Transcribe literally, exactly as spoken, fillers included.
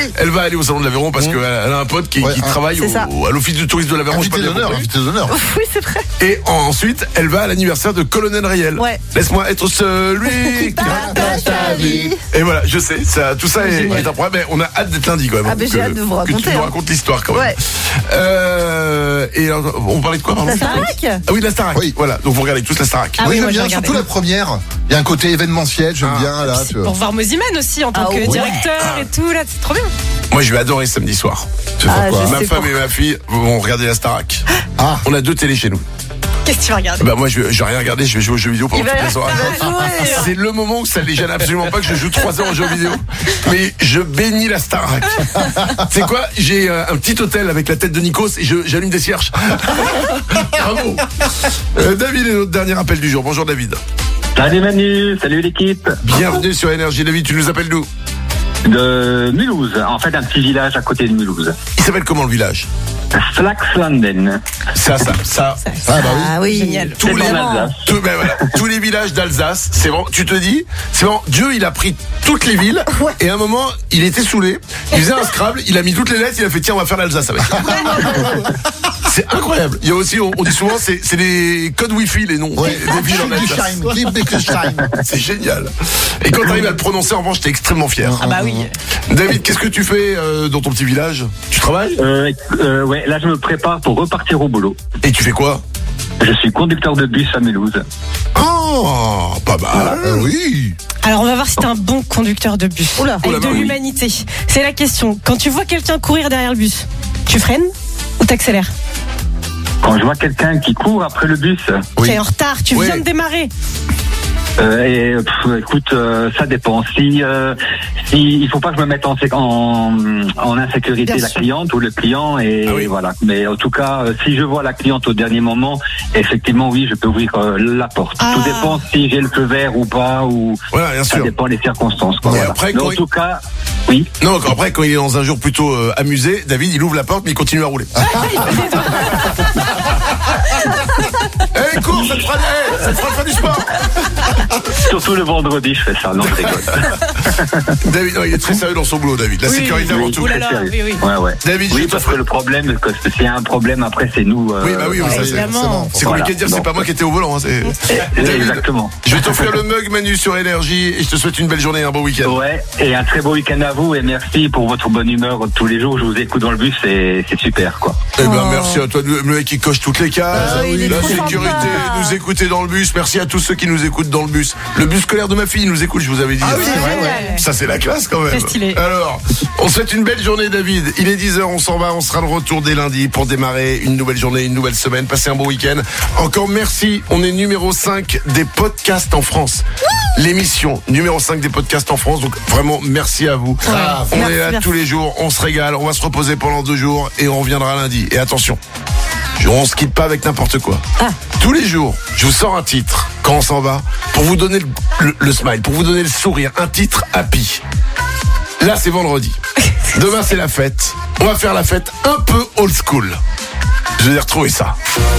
elle va aller au salon de l'Aveyron parce qu'elle a un pote qui, Ouais, qui ah, travaille au, à l'office de tourisme de l'Aveyron. Invité d'honneur, invité d'honneur. Oui, c'est vrai. Et ensuite, elle va à l'anniversaire de Colonel Riel. Ouais. Laisse-moi être celui qui Partage ta vie. Et voilà, je sais, ça, tout ça est, est un problème, mais on a hâte d'être lundi quand même. Ah, ben, j'ai hâte de vous raconter, Que tu nous hein. racontes l'histoire quand même. Ouais. Euh, et alors, on parlait de quoi, pardon? La Starac. Ah oui, de la Starac. Oui. Voilà, donc vous regardez tous la Starac. Ah oui, oui, j'aime moi, j'ai bien, regardé. surtout la première. Il y a un côté événementiel, j'aime Ah. bien là. Puis Tu vois. pour voir Moziman aussi en tant Ah que ouais. directeur et tout, là, c'est trop bien. Moi, je vais adorer samedi soir. Tu sais Ah, quoi je Ma sais femme pas. et ma fille vont regarder la Starac. Ah, On a deux télés chez nous. Qu'est-ce que tu vas regarder? Bah moi, je vais, je vais rien regarder, je vais jouer aux jeux vidéo pendant Il va, toute la il soirée. va jouer. C'est le moment où ça les gêne absolument pas que je joue trois heures aux jeux vidéo. Mais je bénis la Starac. C'est quoi? J'ai euh, un petit hôtel avec la tête de Nikos et je, j'allume des cierges. Bravo. Euh, David est notre dernier appel du jour. Bonjour David. Salut Manu, salut l'équipe. Bienvenue sur Énergie. David, tu nous appelles d'où? De Mulhouse, en fait un petit village à côté de Mulhouse. Il s'appelle comment le village? Flaxlanden. Ça, ça, ça. ah bah oui. Ah oui. Génial. Tous C'est les, en Alsace. tous, ben voilà, tous les villages d'Alsace, c'est vraiment, tu te dis, c'est vraiment, Dieu, il a pris toutes les villes, et à un moment, il était saoulé, il faisait un Scrabble, il a mis toutes les lettres, il a fait, tiens, on va faire l'Alsace avec. C'est incroyable. Il y a aussi, on, on dit souvent, c'est, c'est des codes Wi-Fi, les noms Ouais. des, des villes en Alsace. Liebigstein, Liebigstein. C'est génial. Et quand tu arrives à le prononcer, en revanche, t'es extrêmement fier. Ah bah oui. David, qu'est-ce que tu fais euh, dans ton petit village? Tu travailles? Euh, euh, ouais, là je me prépare pour repartir au boulot. Et tu fais quoi? Je suis conducteur de bus à Mulhouse. Oh, pas mal. Ah oui. Alors on va voir si t'es un bon conducteur de bus. Oula. Avec Oula, de bah oui. l'humanité. C'est la question. Quand tu vois quelqu'un courir derrière le bus, tu freines ou t'accélères? Quand je vois quelqu'un qui court après le bus, Oui. T'es en retard, tu Oui. viens de démarrer. euh, et pff, écoute, euh, ça dépend. Si, euh, si il faut pas que je me mette en, sé- en, en insécurité Bien la sûr. cliente ou le client et Ah oui. voilà. Mais en tout cas, euh, si je vois la cliente au dernier moment, effectivement oui, je peux ouvrir euh, la porte. Ah. Tout dépend si j'ai le feu vert ou pas ou Voilà, bien ça sûr. dépend des circonstances. Quoi, Et voilà. après, Mais quand en il- tout cas, oui. Non, après, quand il est dans un jour plutôt euh, amusé, David, il ouvre la porte, mais il continue à rouler. Eh, cours, ça te fera, eh, ça te fera faire du sport. Surtout le vendredi, je fais ça. Non, je rigole. David, non, il est très sérieux dans son boulot, David. La Oui, sécurité oui. avant tout. Ouh là là, Très sérieux. oui, oui. Ouais, ouais. David, je oui, te parce ferai- que le problème, que s'il y a un problème, après, c'est nous. euh, Oui, bah oui, oui, ça, c'est- évidemment. C'est Voilà. compliqué de dire, c'est Donc, pas moi qui étais au volant. Hein, c'est... David, Exactement. je vais t'offrir le mug Manu sur Énergie et je te souhaite une belle journée et un bon week-end. Ouais, et un très beau week-end à vous et merci pour votre bonne humeur tous les jours. Je vous écoute dans le bus, c'est c'est super quoi. Eh ben, merci à toi, le le mec qui coche toutes les cases. Ah oui, il est la trop sécurité, sympa. nous écouter dans le bus. Merci à tous ceux qui nous écoutent dans le bus. Le bus scolaire de ma fille nous écoute, je vous avais dit. Ah oui, c'est vrai, ouais. Ça, c'est la classe quand même. Très stylé. Alors, on souhaite une belle journée, David. Il est dix heures, on s'en va. On sera de retour dès lundi pour démarrer une nouvelle journée, une nouvelle semaine. Passez un bon week-end. Encore merci. On est numéro cinq des podcasts en France. L'émission numéro cinq des podcasts en France. Donc, vraiment, merci à vous. Ah, on merci, est là merci. tous les jours. On se régale. On va se reposer pendant deux jours et on reviendra lundi. Et attention. On se quitte pas avec n'importe quoi. Ah. Tous les jours, je vous sors un titre quand on s'en va pour vous donner le, le- le smile, pour vous donner le sourire. Un titre happy. Là, c'est vendredi. Demain, c'est la fête. On va faire la fête un peu old school. Je vais retrouver ça.